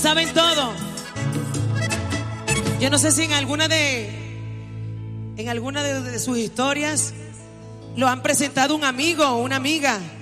Saben todo. Yo no sé si en alguna de sus historias lo han presentado un amigo o una amiga.